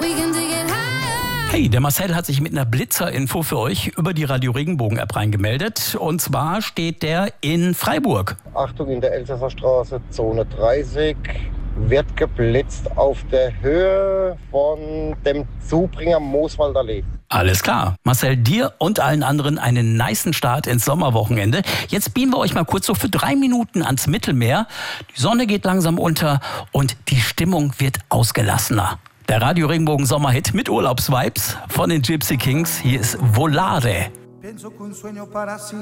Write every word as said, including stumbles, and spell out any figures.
Hey, der Marcel hat sich mit einer Blitzer-Info für euch über die Radio Regenbogen-App reingemeldet. Und zwar steht der in Freiburg. Achtung, in der Elsasser Straße, Zone dreißig, wird geblitzt auf der Höhe von dem Zubringer Mooswaldallee. Alles klar. Marcel, dir und allen anderen einen nicen Start ins Sommerwochenende. Jetzt beamen wir euch mal kurz so für drei Minuten ans Mittelmeer. Die Sonne geht langsam unter und die Stimmung wird ausgelassener. Der Radio Regenbogen Sommerhit mit Urlaubsvibes von den Gypsy Kings. Hier ist Volare.